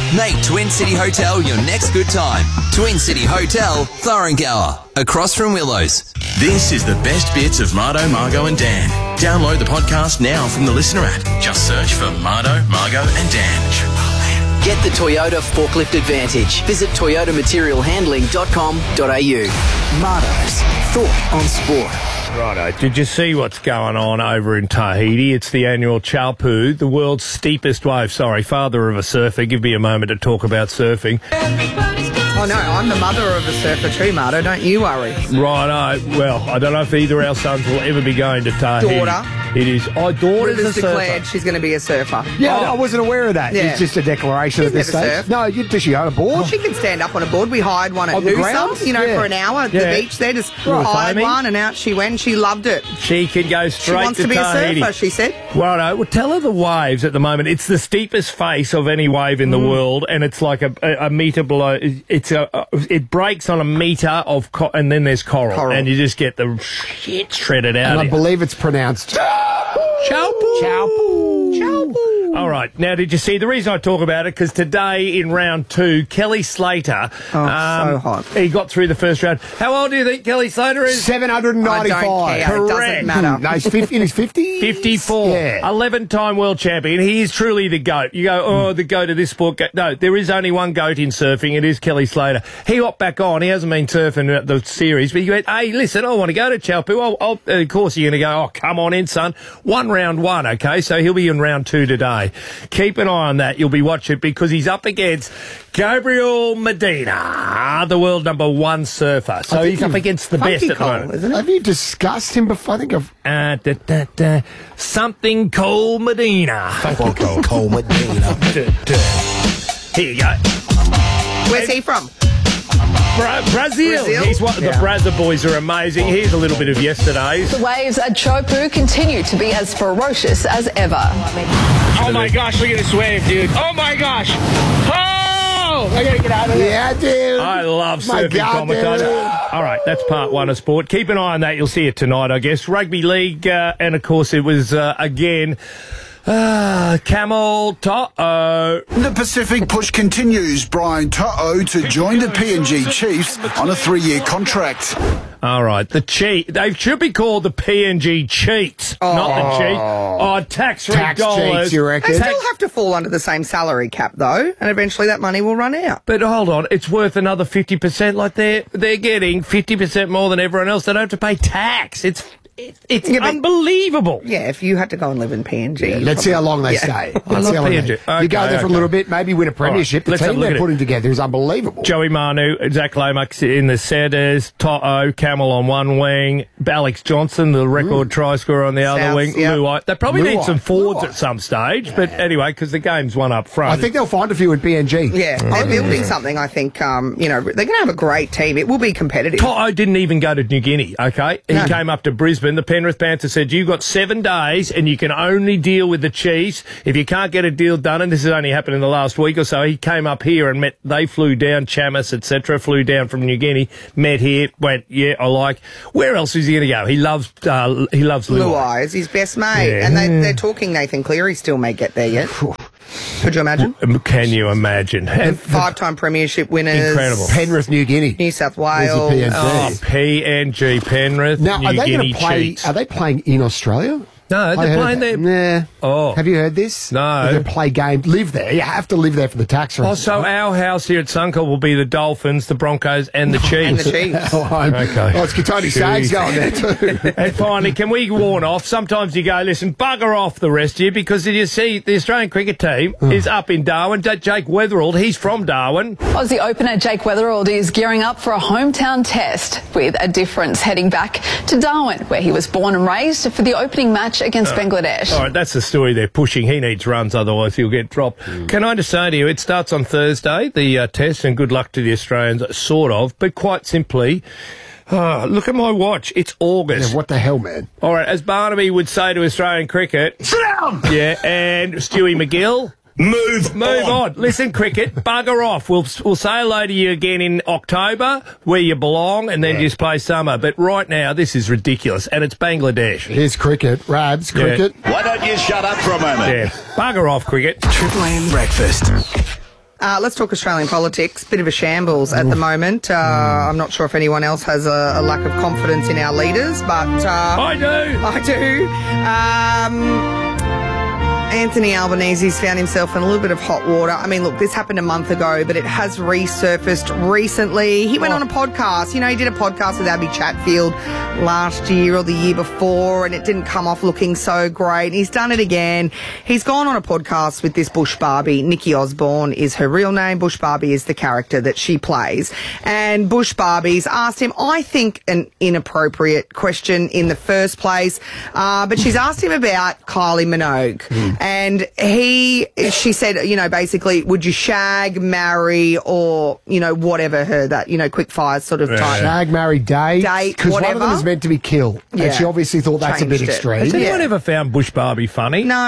Make Twin City Hotel your next good time. Twin City Hotel, Thoringower, across from Willows. This is the best bits of Mardo, Margo and Dan. Download the podcast now from the Listener app. Just search for Mardo, Margo and Dan. Get the Toyota Forklift Advantage. Visit toyotaMaterialHandling.com.au. Mardo's Thought on Sport. Righto. Did you see what's going on over in Tahiti? It's the annual Chaupu, the world's steepest wave. Sorry, father of a surfer. Give me a moment to talk about surfing. Oh, no, I'm the mother of a surfer too, Mardo. Don't you worry. Righto. Well, I don't know if either of our sons will ever be going to Tahiti. Daughter. It is. Oh, daughter's a Rivers surfer. declared she's going to be a surfer. Yeah, I wasn't aware of that. Yeah. It's just a declaration She's at this never stage. surfed. No, does she own a board? Well, she can stand up on a board. We hired one at On the Noosa, grounds? you know, Yeah. for an hour at the Yeah. beach there. Just Little hired foamy. one, and out she went. She loved it. She can go She straight wants to to be Tahiti. a surfer, she said. Righto. Well, tell her the waves at the moment. It's the steepest face of any wave in the world, and it's like a metre below. It breaks on a metre of, and then there's coral, and you just get the shit shredded out. And I of you. believe it's pronounced Chaupu. Chaupu. All right. Now, did you see the reason I talk about it? Because today in round 2, Kelly Slater. So hot. He got through the first round. How old do you think Kelly Slater is? 795. I don't care. It Correct. doesn't matter. No, he's in his 50s? 54. Yeah. 11-time world champion. He is truly the GOAT. You go, the GOAT of this sport. No, there is only one GOAT in surfing. It is Kelly Slater. He hopped back on. He hasn't been surfing the series, but he went, hey, listen, I want to go to Chaupu. Of course you're going to go, oh, come on in, son. Round one, okay? So he'll be in round 2 today. Keep an eye on that. You'll be watching because he's up against Gabriel Medina, the world number 1 surfer. So he's up against the best Funky at the Cole, moment. isn't it? Have you discussed him before? I think I've... Something Cole Medina. Cole Medina. Here you go. Where's he from? Brazil. He's one. The Brazza boys are amazing. Here's a little bit of yesterday's. The waves at Chaupu continue to be as ferocious as ever. Oh my gosh, look at this wave, dude. Oh my gosh. Oh! I gotta get out of there. Yeah, dude. I love My surfing God, commentator. dude. All right, that's part 1 of sport. Keep an eye on that. You'll see it tonight, I guess. Rugby league, and of course it was, again... Camel To'o. The Pacific push continues. Brian To'o to join the PNG Chiefs on a 3-year contract. All right, they should be called the PNG Cheats, not the Chiefs. Oh, tax-free Tax dollars. cheats, you reckon? They still have to fall under the same salary cap, though, and eventually that money will run out. But hold on, it's worth another 50%. Like they're getting 50% more than everyone else. They don't have to pay tax. It's Yeah, but- unbelievable. Yeah, if you had to go and live in PNG. Let's see how long they stay. I Let's love see how long PNG. you go there for a little bit, maybe win a premiership. All right, let's The have a team look they're at it. putting together is unbelievable. Joey Manu, Zach Lomax in the setters, To'o, Camel on one wing, Alex Johnson, the record try scorer on the other Souths, wing, yeah. Luai. They probably need Luai. some forwards Luai. at some stage, but anyway, because the game's one up front. I think they'll find a few in PNG. Yeah, they're building something, I think. They're going to have a great team. It will be competitive. To'o didn't even go to New Guinea, okay? He came up to Brisbane. The Penrith Panthers said, you've got 7 days and you can only deal with the Chiefs. If you can't get a deal done, and this has only happened in the last week or so, he came up here and they flew down, Chamis, etc., flew down from New Guinea, met here, went, yeah, I like. Where else is he going to go? He loves Luai. Luai is his best mate. Yeah. And they're talking Nathan Cleary still may get there yet. Could you imagine? Can you imagine? And 5-time premiership winners. Incredible. Penrith, New Guinea. New South There's the Wales. PNG. PNG, Penrith, Now, New are they Guinea going to play? Chiefs. Are they playing in Australia? No, I they're heard playing that. there. Nah. Oh. Have you heard this? No. They're going to play games. Live there. You have to live there for the tax reasons. Oh, so our house here at Suncorp will be the Dolphins, the Broncos, and the Chiefs. And the Chiefs. Okay. Oh, it's Katoni Sags Jeez. going there too. And finally, can we warn off? Sometimes you go, listen, bugger off the rest of you, because you see the Australian cricket team is up in Darwin. Jake Weatherald, he's from Darwin. Aussie opener Jake Weatherald is gearing up for a hometown test with a difference, heading back to Darwin, where he was born and raised, for the opening match against Bangladesh. All right, that's the story they're pushing. He needs runs, otherwise he'll get dropped. Can I just say to you, it starts on Thursday, the test, and good luck to the Australians, sort of, but quite simply, look at my watch. It's August. Yeah, what the hell, man? All right, as Barnaby would say to Australian cricket... Sit down! Yeah, and Stewie McGill... Move on. Listen, cricket, bugger off. We'll say hello to you again in October, where you belong, and then just play summer. But right now, this is ridiculous, and it's Bangladesh. Here's cricket. Rabs, cricket. Why don't you shut up for a moment? Yeah, bugger off, cricket. Triple M Breakfast. Let's talk Australian politics. Bit of a shambles at the moment. I'm not sure if anyone else has a lack of confidence in our leaders, but... I do. I do. Anthony Albanese's found himself in a little bit of hot water. I mean, look, this happened a month ago, but it has resurfaced recently. He went on a podcast. You know, he did a podcast with Abby Chatfield last year or the year before, and it didn't come off looking so great. He's done it again. He's gone on a podcast with this Bush Barbie. Nikki Osborne is her real name. Bush Barbie is the character that she plays. And Bush Barbie's asked him, I think, an inappropriate question in the first place, but she's asked him about Kylie Minogue. And she said, you know, basically, would you shag, marry, or, you know, whatever quick fire sort of type. Shag, marry, date. Because one of them is meant to be kill. Yeah. And she obviously thought that's Changed a bit it. extreme. Has anyone ever found Bush Barbie funny? No.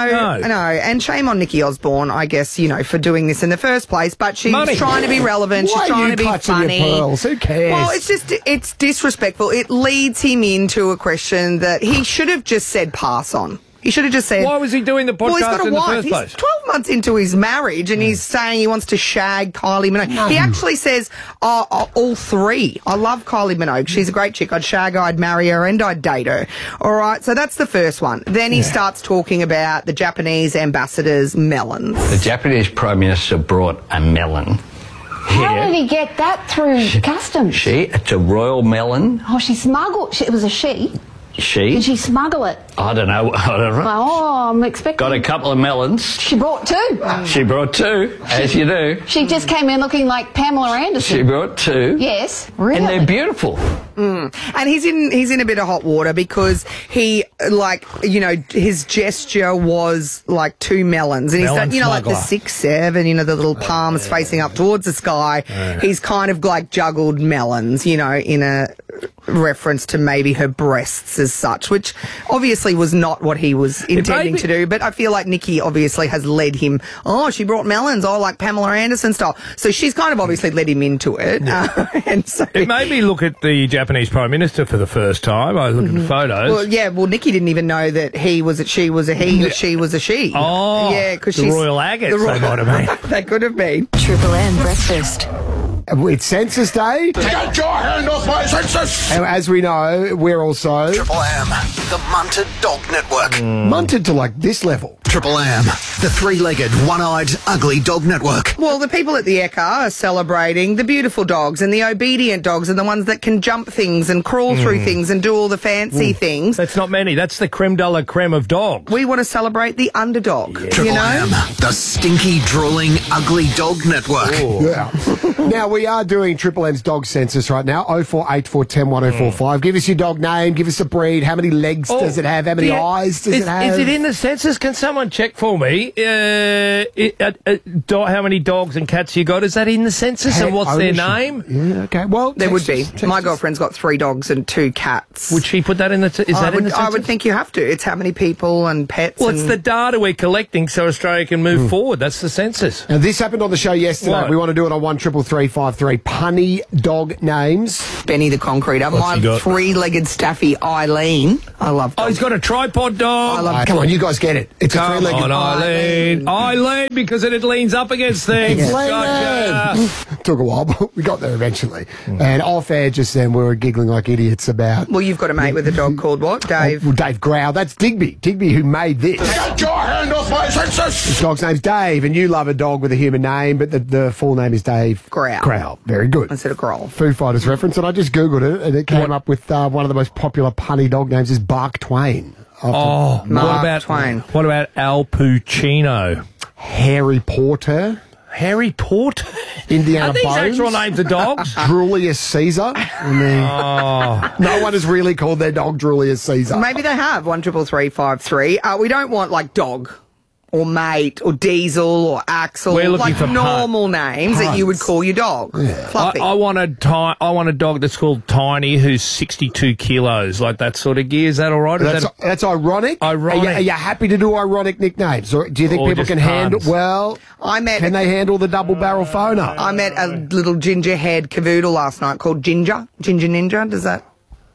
And shame on Nikki Osborne, I guess, you know, for doing this in the first place. But she's trying to be relevant. Why she's trying to be funny. Your pearls? Who cares? Well, it's disrespectful. It leads him into a question that he should have just said pass on. He should have just said... Why was he doing the podcast he's got a in wife. the first place? He's 12 months into his marriage and he's saying he wants to shag Kylie Minogue. No. He actually says, all three. I love Kylie Minogue. She's a great chick. I'd shag her, I'd marry her, and I'd date her. All right, so that's the first one. Then he starts talking about the Japanese ambassador's melons. The Japanese Prime Minister brought a melon. How did he get that through customs? It's a royal melon. Oh, she smuggled... It was a she. Did she smuggle it? I don't know. Oh, I'm expecting... Got a couple of melons. She brought two. She brought two, as you do. She just came in looking like Pamela Anderson. She brought two. Yes, really. And they're beautiful. And he's in a bit of hot water because he, like, you know, his gesture was like two melons. And he's done, you know, like the 6-7, you know, the little palms facing up towards the sky. He's kind of like juggled melons, you know, in a reference to maybe her breasts as such, which obviously was not what he was intending to do. But I feel like Nikki obviously has led him, she brought melons, like Pamela Anderson style. So she's kind of obviously led him into it. And so it made me look at the Japanese Prime Minister for the first time. I looked at the photos. Well, Nikki didn't even know that she was a he or she was a she. Oh, yeah, because she's Royal Agates, they might have been. They could have been. Triple M breakfast. It's Census Day. Get your hand off my census! And as we know, we're also... Triple M, the Munted Dog Network. Munted to like this level. Triple M, the three-legged, one-eyed, ugly dog network. Well, the people at the Ekka are celebrating the beautiful dogs and the obedient dogs and the ones that can jump things and crawl through things and do all the fancy things. That's not many. That's the creme de la creme of dogs. We want to celebrate the underdog, Triple you know? M, the stinky, drooling, ugly dog network. Yeah. Now, we are doing Triple M's dog census right now. 048410 1045. Give us your dog name. Give us a breed. How many legs does it have? How many eyes does it have? Is it in the census? Can someone check for me? How many dogs and cats you got? Is that in the census? And what's their name? Yeah, okay. Well, There would be. My girlfriend's got 3 dogs and 2 cats. Would she put that in the? Is that in the census? I would think you have to. It's how many people and pets. Well, it's the data we're collecting so Australia can move forward. That's the census. Now, this happened on the show yesterday. What? We want to do it on 13353. Punny dog names. Benny the Concreter. What's he My got? 3-legged staffy Eileen. I love dogs. Oh, he's got a tripod dog. Come on, you guys get it. It's a Come three-legged on, Eileen. Eileen, because it leans up against things. Gotcha. Took a while, but we got there eventually. And off air just then, we were giggling like idiots about... Well, you've got a mate with a dog called what, Dave? Well, Dave Growl. That's Digby. Digby who made this. Get your hand off my census! His dog's name's Dave, and you love a dog with a human name, but the full name is Dave Growl. Growl. Very good. Instead of Growl. Foo Fighters reference, and I just Googled it, and it came up with one of the most popular punny dog names is Bark Twain. Oh, Mark Twain. What about Al Pacino? Harry Porter. Harry Porter? Indiana Are these Bones. actual names of dogs? Julius Caesar. I mean, no one has really called their dog Julius Caesar. Maybe they have. 13353. We don't want like dog or mate or diesel or axle. We're looking like for normal names that you would call your dog. Fluffy. I want a dog that's called Tiny, who's 62 kilos, like that sort of gear. Is that all right? That's ironic. Ironic. Are you happy to do ironic nicknames, or do you think Or people just can handle? puns? Well, can they handle the double barrel phoner? I met a little ginger haired cavoodle last night called Ginger. Ginger Ninja. Does that?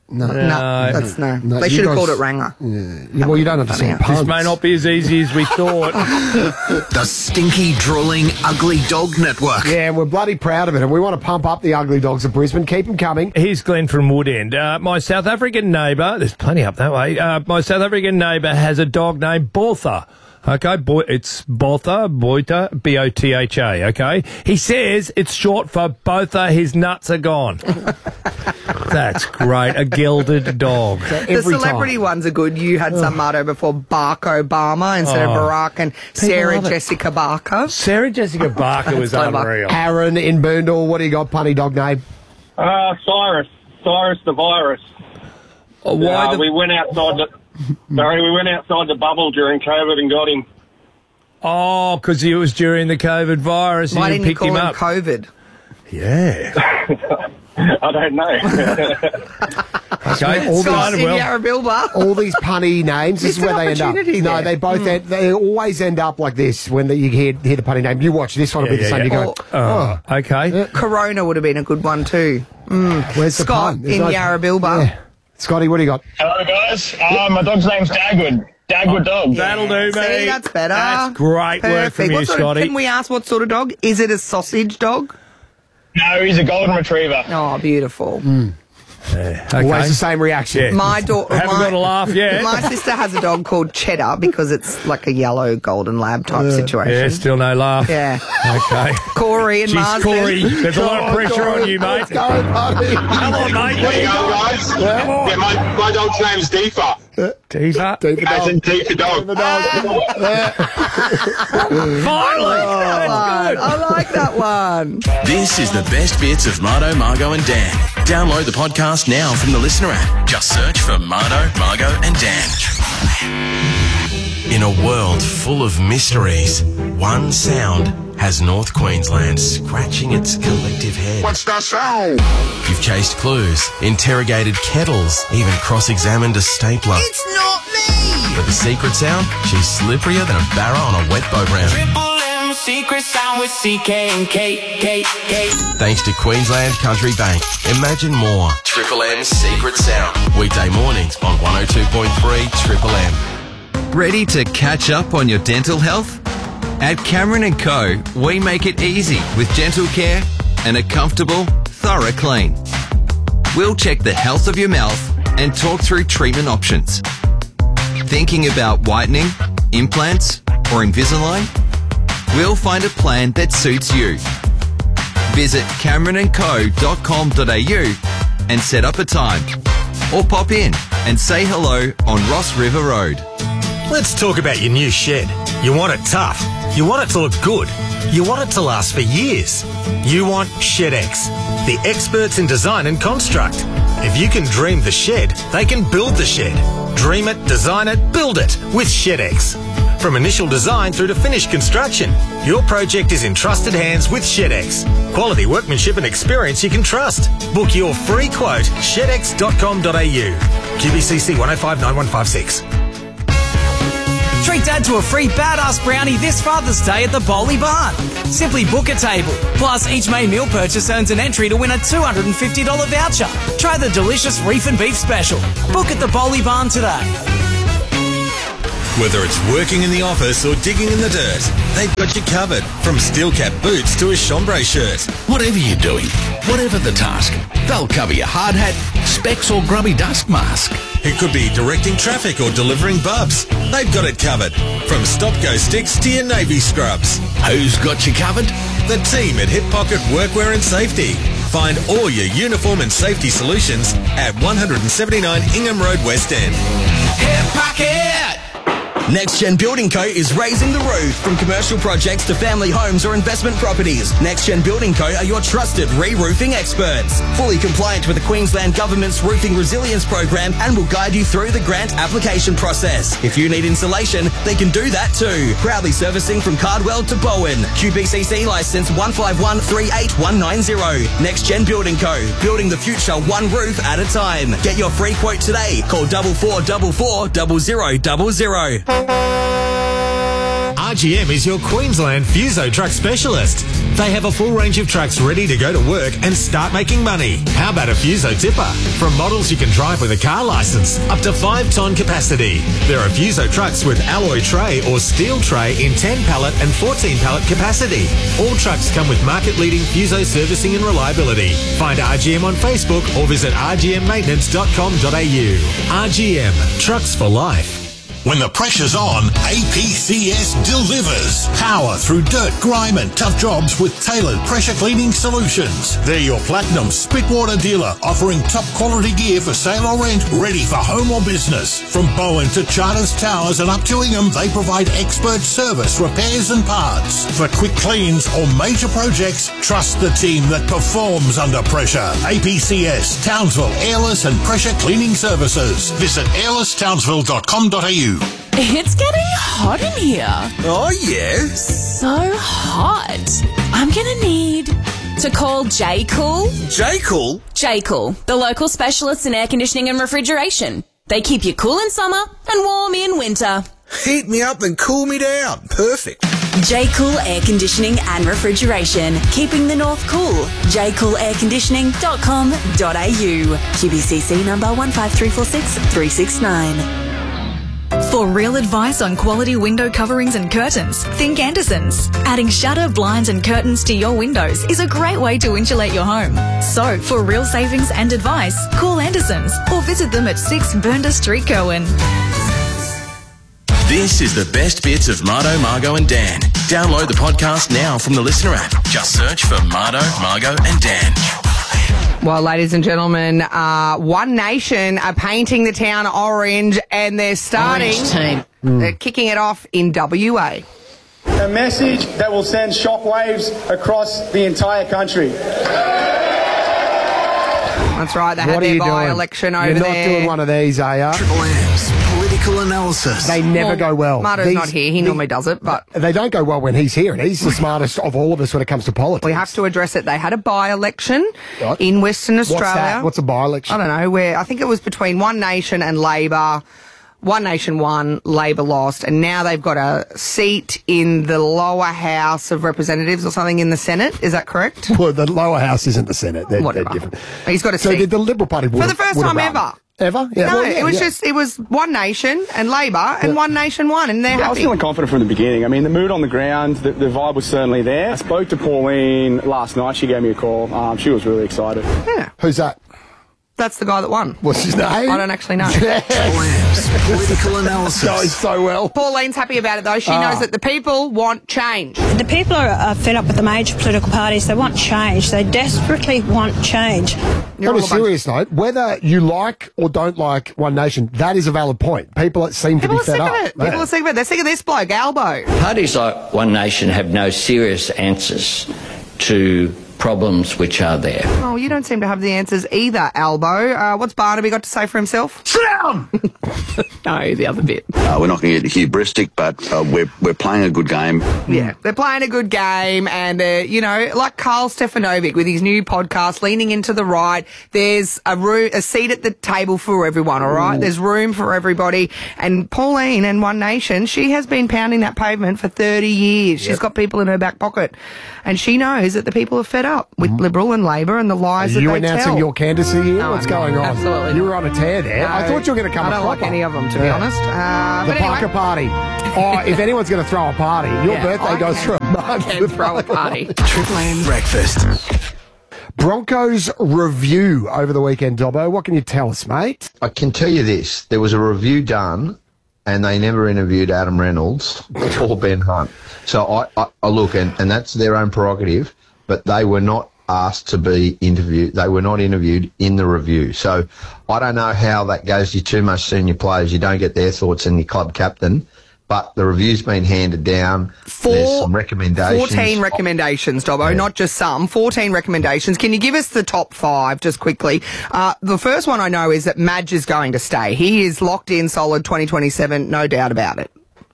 No. That's no. No, They you should have guys- called it Ranger. Yeah, well, you don't understand puns. This may not be as easy as we thought. The Stinky Drooling Ugly Dog Network. Yeah, we're bloody proud of it, and we want to pump up the ugly dogs of Brisbane. Keep them coming. Here's Glenn from Woodend. My South African neighbour, there's plenty up that way, my South African neighbour has a dog named Botha. Okay, it's Botha, B-O-T-H-A, okay? He says it's short for Botha, his nuts are gone. That's great. A gilded dog. The celebrity ones are good. You had some motto before, Barack Obama instead of Barack, and Sarah love it. Jessica Barker. Sarah Jessica Barker was clever. unreal. Aaron in Boondall, what do you got, punny dog name? Cyrus the virus. Why we went outside the bubble during COVID and got him. Oh, because it was during the COVID virus. Why and didn't you picked call him him up. COVID? Yeah. I don't know. Okay, all Scott these, in Yarrabilba. all these punny names, this is Missed where an they end up. opportunity No, there. they both they always end up like this when you hear the punny name. You watch, this one will be the same. You go, okay. Corona would have been a good one too. where's the Scott pun? There's in no- Yarrabilba. Yeah. Scotty, what do you got? Hello, guys. My dog's name's Dagwood. Dagwood dog. That'll do, mate. See, that's better. That's great work from you, What sort of- Scotty. can we ask what sort of dog? Is it a sausage dog? No, he's a golden retriever. Oh, beautiful. Okay. Always the same reaction. Yeah. My daughter. Haven't got a laugh yet. My sister has a dog called Cheddar because it's like a yellow golden lab type situation. Yeah, still no laugh. Yeah. Okay. Corey and Jeez, Marsden. Corey, there's a lot of pressure on you, mate. Let's go, buddy. Come on, mate. There you go, guys. Yeah, my dog's name's Deepa. Tifa. As in Deepa dog. Finally. I like that one. This is the best bits of Mardo, Margo and Dan. Download the podcast now from the Listener app. Just search for Mardo, Margo and Dan. In a world full of mysteries, one sound has North Queensland scratching its collective head. What's that sound? You've chased clues, interrogated kettles, even cross-examined a stapler. It's not me! But the secret sound? She's slipperier than a barra on a wet boat round. Secret sound with CK and K. Thanks to Queensland Country Bank. Imagine more. Triple M's Secret Sound. Weekday mornings on 102.3 Triple M. Ready to catch up on your dental health? At Cameron & Co, we make it easy with dental care and a comfortable, thorough clean. We'll check the health of your mouth and talk through treatment options. Thinking about whitening, implants, or Invisalign? We'll find a plan that suits you. Visit cameronandco.com.au and set up a time. Or pop in and say hello on Ross River Road. Let's talk about your new shed. You want it tough. You want it to look good. You want it to last for years. You want ShedX, the experts in design and construct. If you can dream the shed, they can build the shed. Dream it, design it, build it with ShedX. From initial design through to finished construction, your project is in trusted hands with ShedX. Quality workmanship and experience you can trust. Book your free quote, shedx.com.au. QBCC 1059156. Treat Dad to a free badass brownie this Father's Day at the Bowley Barn. Simply book a table. Plus, each main meal purchase earns an entry to win a $250 voucher. Try the delicious Reef and Beef Special. Book at the Bowley Barn today. Whether it's working in the office or digging in the dirt, they've got you covered. From steel cap boots to a chambray shirt. Whatever you're doing, whatever the task, they'll cover your hard hat, specs or grubby dust mask. It could be directing traffic or delivering bubs. They've got it covered. From stop-go sticks to your navy scrubs. Who's got you covered? The team at Hip Pocket Workwear and Safety. Find all your uniform and safety solutions at 179 Ingham Road, West End. Hip Pocket! Next Gen Building Co. is raising the roof. From commercial projects to family homes or investment properties, Next Gen Building Co. are your trusted re-roofing experts. Fully compliant with the Queensland Government's Roofing Resilience Program and will guide you through the grant application process. If you need insulation, they can do that too. Proudly servicing from Cardwell to Bowen. QBCC licence 151-38190. Next Gen Building Co. Building the future one roof at a time. Get your free quote today. Call 4444 0000. RGM is your Queensland Fuso truck specialist. They have a full range of trucks ready to go to work and start making money. How about a Fuso tipper? From models you can drive with a car licence up to 5-ton capacity. There are Fuso trucks with alloy tray or steel tray in 10 pallet and 14 pallet capacity. All trucks come with market-leading Fuso servicing and reliability. Find RGM on Facebook or visit rgmmaintenance.com.au. RGM, trucks for life. When the pressure's on, APCS delivers. Power through dirt, grime and tough jobs with tailored pressure cleaning solutions. They're your platinum Spitwater dealer, offering top quality gear for sale or rent, ready for home or business. From Bowen to Charters Towers and up to Ingham, they provide expert service, repairs and parts. For quick cleans or major projects, trust the team that performs under pressure. APCS, Townsville, Airless and Pressure Cleaning Services. Visit airlesstownsville.com.au. It's getting hot in here. Oh, yeah? So hot. I'm going to need to call J-Cool. J-Cool? J-Cool, the local specialists in air conditioning and refrigeration. They keep you cool in summer and warm in winter. Heat me up and cool me down. Perfect. J-Cool Air Conditioning and Refrigeration. Keeping the north cool. jcoolairconditioning.com.au. QBCC number 15346369. For real advice on quality window coverings and curtains, think Andersons. Adding shutter, blinds and curtains to your windows is a great way to insulate your home. So, for real savings and advice, call Andersons or visit them at 6 Bernda Street, Cohen. This is the best bits of Mardo, Margo and Dan. Download the podcast now from the Listener app. Just search for Mardo, Margo and Dan. Well, ladies and gentlemen, One Nation are painting the town orange and they're starting. Orange team. They're kicking it off in WA. A message that will send shockwaves across the entire country. That's right, they had their by-election over there. You're not doing one of these, are you? Triple M's political analysis. They never go well. Mardo's not here. He normally does it, but they don't go well when he's here, and he's the smartest of all of us when it comes to politics. We have to address it. They had a by-election in Western Australia. What's that? What's a by-election? I don't know. I think it was between One Nation and Labor. One Nation won, Labor lost, and now they've got a seat in the lower house of representatives or something in the Senate. Is that correct? Well, the lower house isn't the Senate. They're different. He's got a seat. So the Liberal Party for the first time ever. Ever? Yeah. No, it was One Nation and Labor, and One Nation won, and they're happy. I was feeling confident from the beginning. I mean, the mood on the ground, the vibe was certainly there. I spoke to Pauline last night. She gave me a call. She was really excited. Yeah. Who's that? That's the guy that won. What's his name? I don't actually know. Political analysis. Going so well. Pauline's happy about it, though. She knows that the people want change. The people are fed up with the major political parties. They want change. They desperately want change. On a serious note, whether you like or don't like One Nation, that is a valid point. People seem to be fed up. People are sick of it. They're sick of this bloke, Albo. Parties like One Nation have no serious answers to problems which are there. Oh, you don't seem to have the answers either, Albo. What's Barnaby got to say for himself? Sit down! No, the other bit. We're not going to get hubristic, but we're playing a good game. Yeah, they're playing a good game, and like Carl Stefanovic with his new podcast, Leaning Into the Right. There's a seat at the table for everyone. All right, there's room for everybody. And Pauline and One Nation, she has been pounding that pavement for 30 years. She's got people in her back pocket, and she knows that the people are fed up with Liberal and Labor and the lies that they tell. Are you announcing your candidacy here? No, What's going on? Absolutely. You were on a tear there. No, I thought you were going to come I don't like any of them, to be honest. The Parker Party. If anyone's going to throw a party, your birthday goes through a month. I can throw a party. Triple M breakfast. Broncos review over the weekend, Dobbo. What can you tell us, mate? I can tell you this. There was a review done, and they never interviewed Adam Reynolds or Ben Hunt. So I look, and that's their own prerogative, but they were not asked to be interviewed. They were not interviewed in the review. So I don't know how that goes to your two most senior players. You don't get their thoughts and your club captain. But the review's been handed down. There's some recommendations. 14 recommendations, Dobbo, not just some. 14 recommendations. Can you give us the top 5 just quickly? The first one I know is that Madge is going to stay. He is locked in solid 2027, no doubt about it.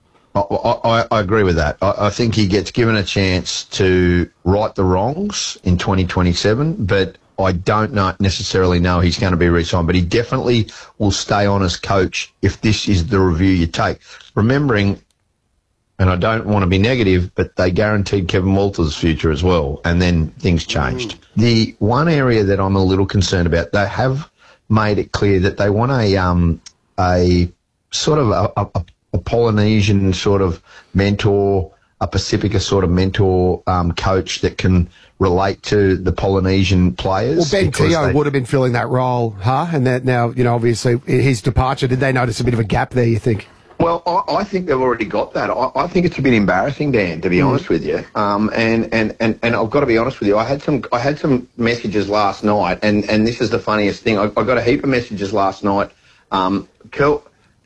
I agree with that. I think he gets given a chance to right the wrongs in 2027, but I don't necessarily know he's going to be re-signed, but he definitely will stay on as coach if this is the review you take. Remembering and I don't want to be negative, but they guaranteed Kevin Walters' future as well, and then things changed. The one area that I'm a little concerned about, they have made it clear that they want a sort of a Polynesian sort of mentor, a Pacifica sort of mentor coach that can relate to the Polynesian players. Well, Ben Teo would have been filling that role, huh? And that now, obviously his departure, did they notice a bit of a gap there, you think? Well, I think they've already got that. I think it's a bit embarrassing, Dan, to be honest with you. And I've got to be honest with you. I had some messages last night, and this is the funniest thing. I got a heap of messages last night. Kelvy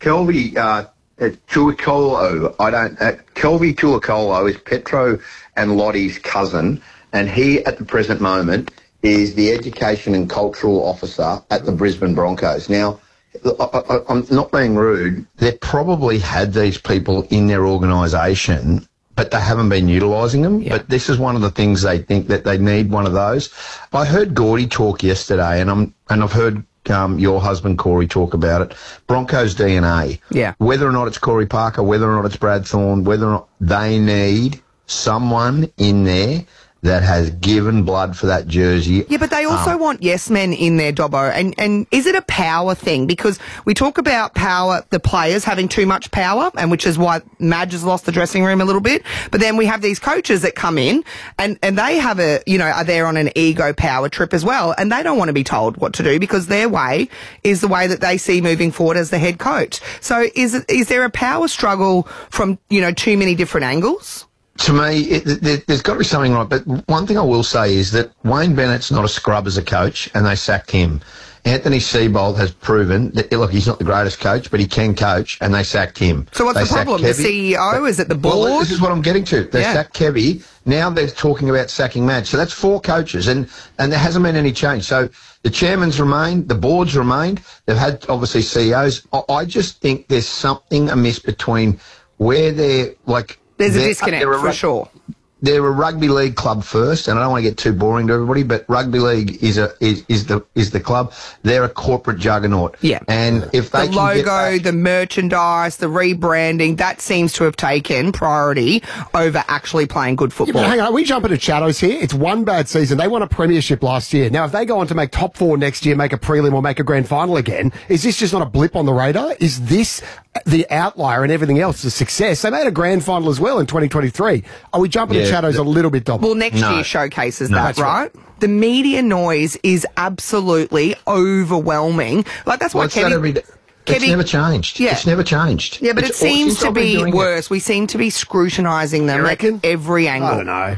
Tuakolo, Kelvy Tuakolo is Petro and Lottie's cousin, and he, at the present moment, is the Education and Cultural Officer at the Brisbane Broncos. Now, I'm not being rude. They probably had these people in their organisation, but they haven't been utilising them. Yeah. But this is one of the things they think that they need one of those. I heard Gordy talk yesterday, and I've heard your husband Corey talk about it. Broncos DNA. Yeah. Whether or not it's Corey Parker, whether or not it's Brad Thorne, whether or not they need someone in there that has given blood for that jersey. Yeah, but they also want yes men in there, Dobbo. And is it a power thing? Because we talk about power, the players having too much power, and which is why Madge has lost the dressing room a little bit. But then we have these coaches that come in and they have are there on an ego power trip as well. And they don't want to be told what to do because their way is the way that they see moving forward as the head coach. So is there a power struggle from, too many different angles? To me, there's got to be something right. But one thing I will say is that Wayne Bennett's not a scrub as a coach, and they sacked him. Anthony Seibold has proven that, look, he's not the greatest coach, but he can coach, and they sacked him. So what's the problem? The CEO? Is it the board? Well, this is what I'm getting to. They sacked Kevy. Now they're talking about sacking Madge. So that's 4 coaches, and there hasn't been any change. So the chairman's remained, the board's remained. They've had, obviously, CEOs. I just think there's something amiss between where they're, like... There's a disconnect, for sure. They're a rugby league club first, and I don't want to get too boring to everybody, but rugby league is the club. They're a corporate juggernaut. Yeah. And if they the logo, the merchandise, the rebranding, that seems to have taken priority over actually playing good football. Yeah, but hang on, we jump into shadows here. It's one bad season. They won a premiership last year. Now, if they go on to make top 4 next year, make a prelim or make a grand final again, is this just not a blip on the radar? Is this the outlier and everything else a success? They made a grand final as well in 2023. Are we jumping in shadows a little bit, Dom? Well, next year showcases that, right? The media noise is absolutely overwhelming. Like, that's why Kevin... It's never changed. Yeah. It's never changed. Yeah, but it seems to be worse. We seem to be scrutinising them at every angle. I don't know.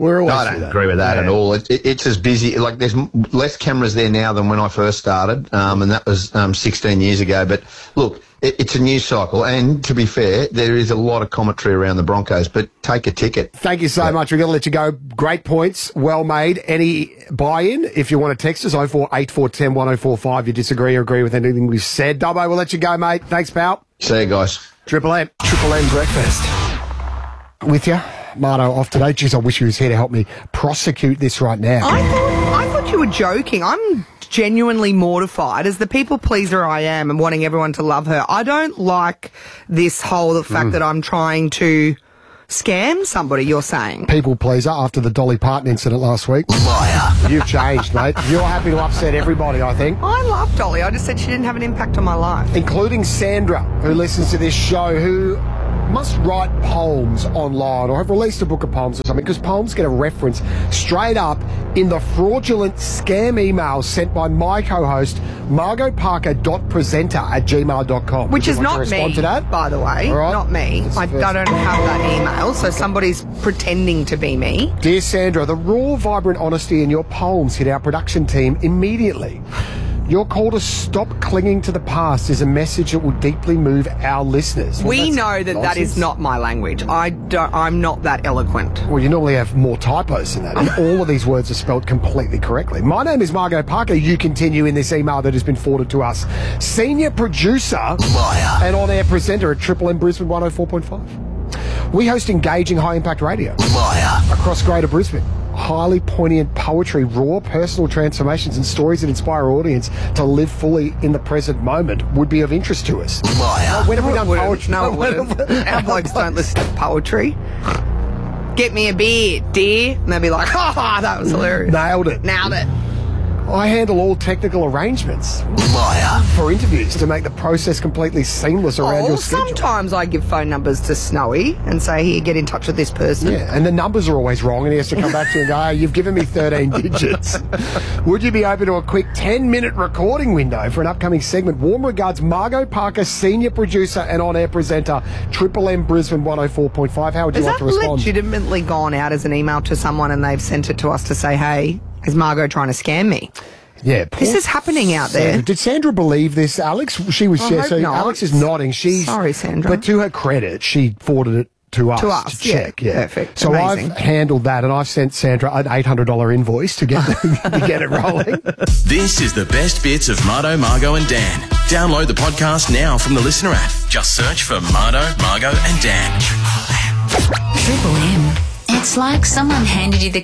I don't agree with that at all. It's as busy. Like, there's less cameras there now than when I first started, and that was 16 years ago. But look, it's a news cycle, and to be fair, there is a lot of commentary around the Broncos. But take a ticket. Thank you so much. We're going to let you go. Great points, well made. Any buy-in? If you want to text us 048410 1045, you disagree or agree with anything we've said. Dubbo, we'll let you go, mate. Thanks, pal. See you guys. Triple M breakfast with you. Marto off today. Jeez, I wish he was here to help me prosecute this right now. I thought you were joking. I'm genuinely mortified as the people pleaser I am and wanting everyone to love her. I don't like this whole fact that I'm trying to scam somebody, you're saying. People pleaser after the Dolly Parton incident last week. Liar. You've changed, mate. You're happy to upset everybody, I think. I love Dolly. I just said she didn't have an impact on my life. Including Sandra, who listens to this show, who must write poems online or have released a book of poems or something, because poems get a reference straight up in the fraudulent scam emails sent by my co-host, margotparker.presenter@gmail.com. Which is not me, by the way. Right. Not me. I don't have that email, so somebody's pretending to be me. Dear Sandra, the raw, vibrant honesty in your poems hit our production team immediately. Your call to stop clinging to the past is a message that will deeply move our listeners. Well, we know that is not my language. I'm not that eloquent. Well, you normally have more typos than that, and all of these words are spelled completely correctly. My name is Margot Parker. You continue in this email that has been forwarded to us. Senior producer and on-air presenter at Triple M Brisbane 104.5. We host engaging high-impact radio across Greater Brisbane. highly poignant poetry, raw personal transformations and stories that inspire our audience to live fully in the present moment would be of interest to us. Liar. When have we done poetry? No, it wouldn't. Our blokes don't listen to poetry. Get me a beer, dear. And they'll be like, ha, that was hilarious. Nailed it. I handle all technical arrangements. Liar. For interviews to make the process completely seamless around your schedule. Sometimes I give phone numbers to Snowy and say, here, get in touch with this person. Yeah, and the numbers are always wrong, and he has to come back to you and go, you've given me 13 digits. Would you be open to a quick 10-minute recording window for an upcoming segment? Warm regards, Margot Parker, senior producer and on-air presenter, Triple M Brisbane 104.5. How would you like to respond? Has that legitimately gone out as an email to someone and they've sent it to us to say, hey, is Margot trying to scam me? Yeah, this is happening out there. Did Sandra believe this, Alex? She was. So not. Alex is nodding. Sorry, Sandra. But to her credit, she forwarded it to us to check. Yeah, perfect. So Amazing. I've handled that, and I've sent Sandra an $800 invoice to get to get it rolling. This is the best bits of Marto, Margot and Dan. Download the podcast now from the Listener app. Just search for Marto, Margot and Dan. Triple M. It's like someone handed you the